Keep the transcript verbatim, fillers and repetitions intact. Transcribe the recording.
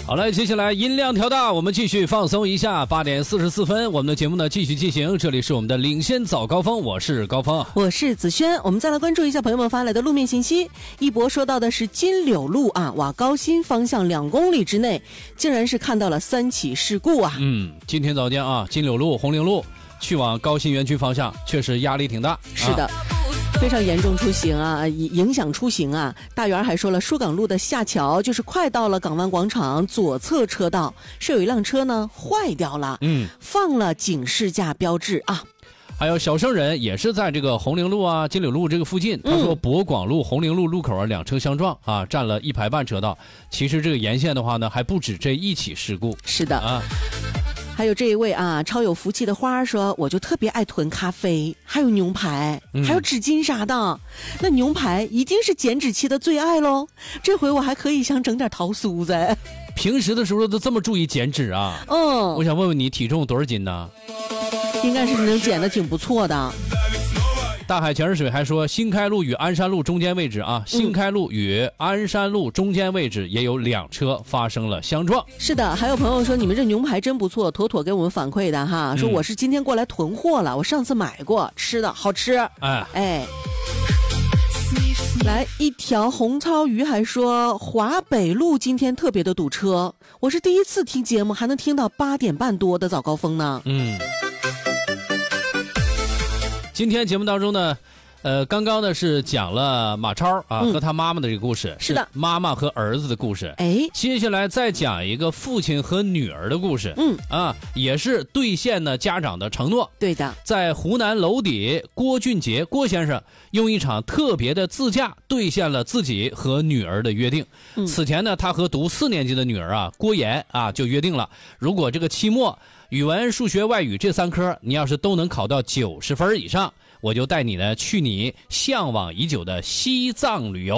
好了，接下来音量调大，我们继续放松一下。八点四十四分，我们的节目呢继续进行。这里是我们的领先早高峰，我是高峰， 我是子轩。我们再来关注一下朋友们发来的路面信息。一博说到的是金柳路啊，往高新方向两公里之内，竟然是看到了三起事故啊。 嗯，今天早间啊，金柳路、红陵路去往高新园区方向，确实压力挺大。 是的。啊非常严重出行啊，影响出行啊。大元还说了，疏港路的下桥就是快到了港湾广场左侧车道，是有一辆车呢坏掉了， 嗯， 放了警示架标志啊。 还有小生人也是在这个红陵路啊、金柳路这个附近，他说博广路、红陵路路口啊两车相撞啊，占了一排半车道。其实这个沿线的话呢，还不止这一起事故。 是的啊。 还有这一位啊，超有福气的花说，我就特别爱囤咖啡，还有牛排，还有纸巾啥的。嗯、那牛排一定是减脂期的最爱喽。这回我还可以想整点桃酥子。 平时的时候都这么注意减脂啊？ 嗯， 我想问问你，体重多少斤呢？ 应该是能减得挺不错的。 大海全是水还说，新开路与鞍山路中间位置啊，新开路与鞍山路中间位置也有两车发生了相撞。 是的，还有朋友说你们这牛排真不错，妥妥给我们反馈的哈，说我是今天过来囤货了，我上次买过，吃的好吃。 哎哎，来一条红操鱼还说，华北路今天特别的堵车，我是第一次听节目，还能听到八点半多的早高峰呢。 嗯。今天节目当中呢，呃，刚刚呢是讲了马超啊、嗯、和他妈妈的这个故事， 是的， 妈妈和儿子的故事。 哎， 接下来再讲一个父亲和女儿的故事。 嗯啊，也是兑现了家长的承诺。 对的， 在湖南娄底，郭俊杰郭先生用一场特别的自驾兑现了自己和女儿的约定。嗯、此前呢，他和读四年级的女儿啊郭岩啊就约定了，如果这个期末语文、数学、外语这三科，你要是都能考到九十分以上，我就带你呢去你向往已久的西藏旅游。